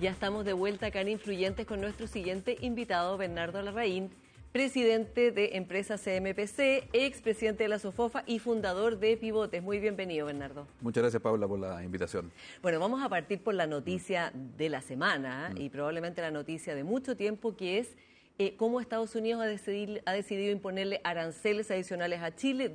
Ya estamos de vuelta acá en Influyentes con nuestro siguiente invitado, Bernardo Larraín, presidente de Empresa CMPC, expresidente de la SOFOFA y fundador de Pivotes. Muy bienvenido, Bernardo. Muchas gracias, Paula, por la invitación. Bueno, vamos a partir por la noticia de la semana y probablemente la noticia de mucho tiempo, que es cómo Estados Unidos ha decidido imponerle aranceles adicionales a Chile,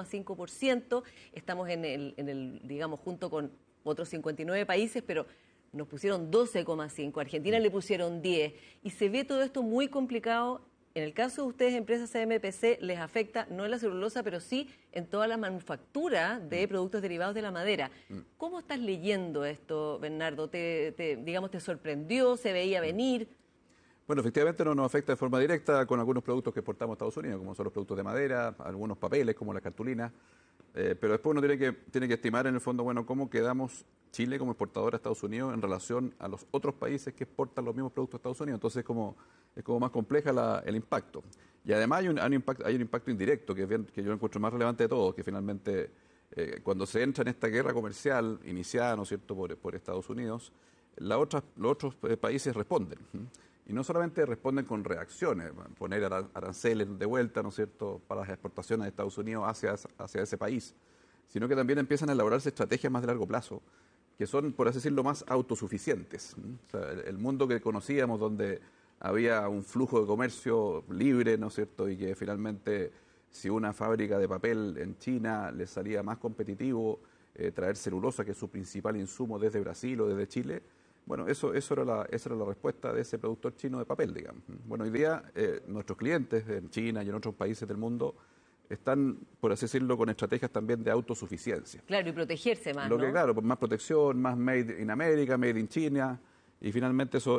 12,5%. Estamos en el, digamos, junto con otros 59 países, pero nos pusieron 12,5%, Argentina le pusieron 10%, y se ve todo esto muy complicado. En el caso de ustedes, empresas CMPC, les afecta no en la celulosa, pero sí en toda la manufactura de productos derivados de la madera. ¿Cómo estás leyendo esto, Bernardo? Digamos, ¿te sorprendió? ¿Se veía venir? Bueno, efectivamente no nos afecta de forma directa con algunos productos que exportamos a Estados Unidos, como son los productos de madera, algunos papeles como las cartulinas, pero después uno tiene que estimar en el fondo, bueno, cómo quedamos Chile como exportador a Estados Unidos en relación a los otros países que exportan los mismos productos a Estados Unidos. Entonces es como más compleja el impacto. Y además hay un impacto indirecto que yo encuentro más relevante de todo, que finalmente cuando se entra en esta guerra comercial iniciada, ¿no es cierto?, por Estados Unidos, los otros países responden. Y no solamente responden con reacciones, poner aranceles de vuelta, ¿no es cierto?, para las exportaciones de Estados Unidos hacia ese país, sino que también empiezan a elaborarse estrategias más de largo plazo, que son, por así decirlo, más autosuficientes. O sea, el mundo que conocíamos, donde había un flujo de comercio libre, ¿no es cierto?, y que finalmente, si una fábrica de papel en China les salía más competitivo traer celulosa, que es su principal insumo, desde Brasil o desde Chile, bueno, esa era la respuesta de ese productor chino de papel, digamos. Bueno, hoy día nuestros clientes en China y en otros países del mundo están, por así decirlo, con estrategias también de autosuficiencia. Claro, y protegerse más, Lo que, ¿no? claro, más protección, más made in America, made in China, y finalmente no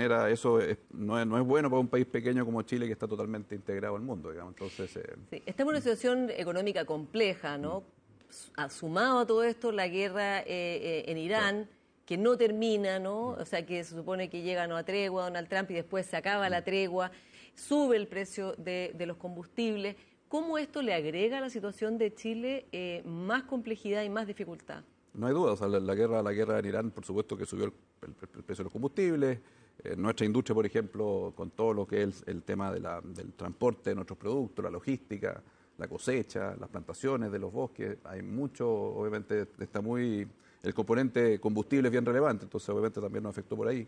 es bueno para un país pequeño como Chile, que está totalmente integrado al mundo, digamos. Entonces, sí, estamos en una situación económica compleja, ¿no? Sumado a todo esto, la guerra en Irán, claro, que no termina, ¿no? O sea, que se supone que llega a tregua Donald Trump y después se acaba la tregua, sube el precio de los combustibles. ¿Cómo esto le agrega a la situación de Chile más complejidad y más dificultad? No hay duda, o sea, la guerra en Irán, por supuesto que subió el precio de los combustibles. Nuestra industria, por ejemplo, con todo lo que es el tema del transporte de nuestros productos, la logística, la cosecha, las plantaciones de los bosques, hay mucho, obviamente el componente combustible es bien relevante, entonces obviamente también nos afectó por ahí.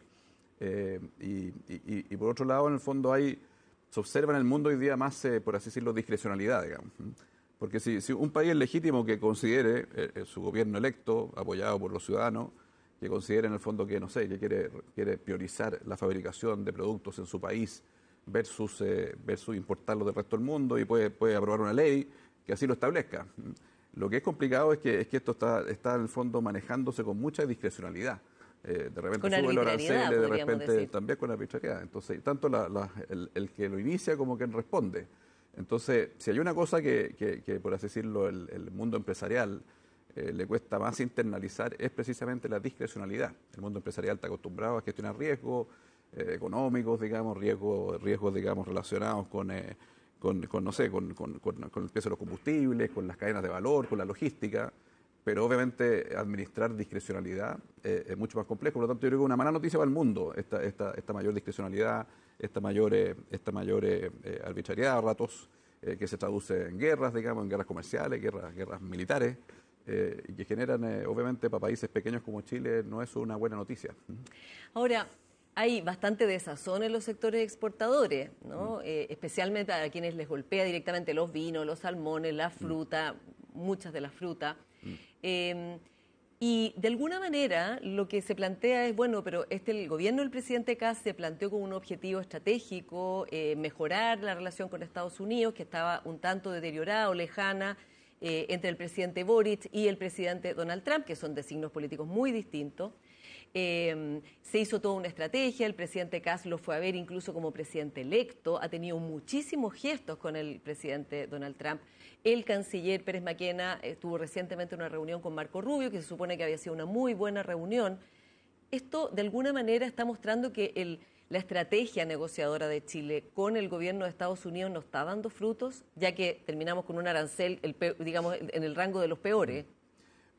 Y por otro lado, en el fondo se observa en el mundo hoy día más, por así decirlo, discrecionalidad, digamos. Porque si un país es legítimo que considere, su gobierno electo, apoyado por los ciudadanos, que considere en el fondo que, no sé, que quiere priorizar la fabricación de productos en su país versus importarlos del resto del mundo, y puede aprobar una ley que así lo establezca. Lo que es complicado es que esto está en el fondo manejándose con mucha discrecionalidad. De repente sube los aranceles, de repente decir, también con arbitrariedad. Entonces, tanto el que lo inicia como quien responde. Entonces, si hay una cosa que por así decirlo, el mundo empresarial le cuesta más internalizar, es precisamente la discrecionalidad. El mundo empresarial está acostumbrado a gestionar riesgos económicos, digamos, riesgos digamos, relacionados con el precio de los combustibles, con las cadenas de valor, con la logística. Pero obviamente administrar discrecionalidad es mucho más complejo. Por lo tanto, yo creo que es una mala noticia para el mundo esta mayor discrecionalidad, esta mayor arbitrariedad a ratos, que se traduce en guerras, digamos, en guerras comerciales, guerras militares, y que generan, obviamente, para países pequeños como Chile, no es una buena noticia. Ahora, hay bastante desazón en los sectores exportadores, ¿no? Especialmente a quienes les golpea directamente los vinos, los salmones, la fruta, muchas de las frutas. Y de alguna manera lo que se plantea es, bueno, pero el gobierno del presidente Kast se planteó como un objetivo estratégico mejorar la relación con Estados Unidos, que estaba un tanto deteriorada o lejana entre el presidente Boric y el presidente Donald Trump, que son de signos políticos muy distintos. Se hizo toda una estrategia, el presidente Kast lo fue a ver incluso como presidente electo, ha tenido muchísimos gestos con el presidente Donald Trump. El canciller Pérez Maquena tuvo recientemente una reunión con Marco Rubio, que se supone que había sido una muy buena reunión. Esto de alguna manera está mostrando que la estrategia negociadora de Chile con el gobierno de Estados Unidos no está dando frutos, ya que terminamos con un arancel, digamos, en el rango de los peores.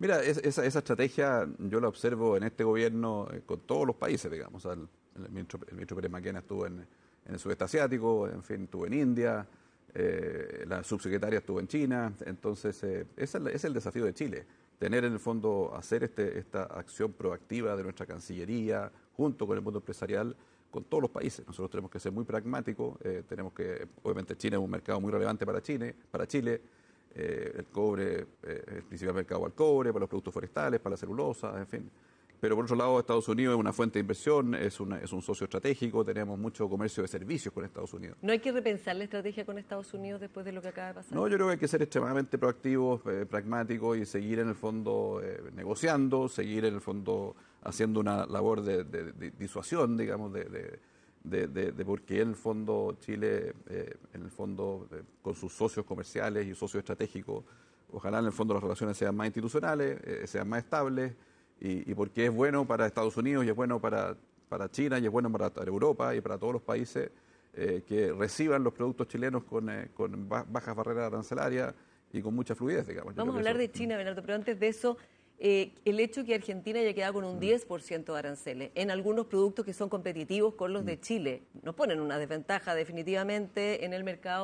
Mira, esa estrategia yo la observo en este gobierno con todos los países, digamos. O sea, el ministro Pérez Maquena estuvo en el sudeste asiático, en fin, estuvo en India, la subsecretaria estuvo en China. Entonces, ese es el desafío de Chile, tener en el fondo, hacer esta acción proactiva de nuestra Cancillería, junto con el mundo empresarial, con todos los países. Nosotros tenemos que ser muy pragmáticos, obviamente China es un mercado muy relevante para Chile. El cobre, el principal mercado para el cobre, para los productos forestales, para la celulosa, en fin. Pero por otro lado, Estados Unidos es una fuente de inversión, es un socio estratégico, tenemos mucho comercio de servicios con Estados Unidos. ¿No hay que repensar la estrategia con Estados Unidos después de lo que acaba de pasar? No, yo creo que hay que ser extremadamente proactivos, pragmáticos y seguir en el fondo negociando, seguir en el fondo haciendo una labor de disuasión, digamos, de por qué en el fondo Chile, con sus socios comerciales y socios estratégicos, ojalá en el fondo las relaciones sean más institucionales, sean más estables, y porque es bueno para Estados Unidos y es bueno para China y es bueno para Europa y para todos los países que reciban los productos chilenos con bajas barreras arancelarias y con mucha fluidez, digamos. Vamos a hablar de China, Bernardo, pero antes de eso, el hecho que Argentina haya quedado con un 10% de aranceles en algunos productos que son competitivos con los de Chile, nos ponen una desventaja definitivamente en el mercado